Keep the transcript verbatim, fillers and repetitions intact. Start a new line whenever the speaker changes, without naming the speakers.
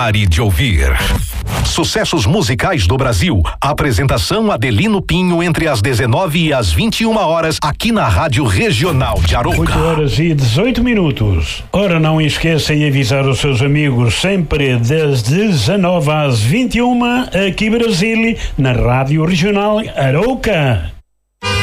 Pare de ouvir. Sucessos musicais do Brasil. Apresentação Adelino Pinho entre as dezenove e as vinte e uma horas aqui na Rádio Regional de Arouca.
oito horas e dezoito minutos. Ora, não esqueça de avisar os seus amigos sempre das dezenove às vinte e uma aqui em Brasília, na Rádio Regional Arouca.